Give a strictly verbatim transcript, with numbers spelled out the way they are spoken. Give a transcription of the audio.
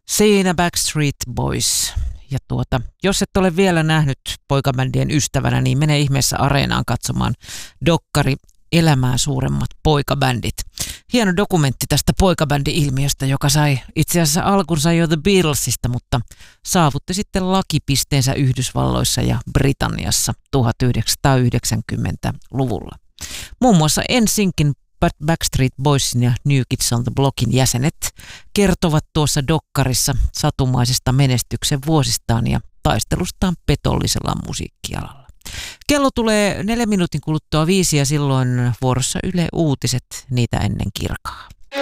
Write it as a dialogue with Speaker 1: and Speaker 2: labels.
Speaker 1: Siinä Backstreet Boys. Ja tuota, jos et ole vielä nähnyt poikabändien ystävänä, niin mene ihmeessä Areenaan katsomaan dokkari Elämää suuremmat poikabändit. Hieno dokumentti tästä poikabändi-ilmiöstä, joka sai itse asiassa alkunsa jo The Beatlesista, mutta saavutti sitten lakipisteensä Yhdysvalloissa ja Britanniassa tuhatyhdeksänsataayhdeksänkymmentäluvulla. Muun muassa N Syncin, Backstreet Boysin ja New Kids on the Blockin jäsenet kertovat tuossa dokkarissa satumaisesta menestyksen vuosistaan ja taistelustaan petollisella musiikkialalla. Kello tulee neljän minuutin kuluttua viisi ja silloin vuorossa Yle Uutiset, niitä ennen kirkaa.